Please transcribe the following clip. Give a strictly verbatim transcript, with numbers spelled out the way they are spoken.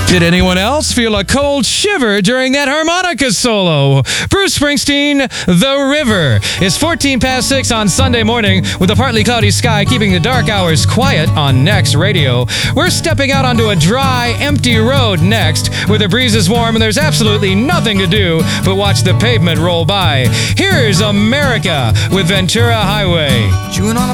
Did anyone else feel a cold shiver during that harmonica solo? Bruce Springsteen, The River, is fourteen past six on Sunday morning with a partly cloudy sky keeping the dark hours quiet on Next Radio. We're stepping out onto a dry, empty road next where the breeze is warm and there's absolutely nothing to do but watch the pavement roll by. Here's America with Ventura Highway. Chewing on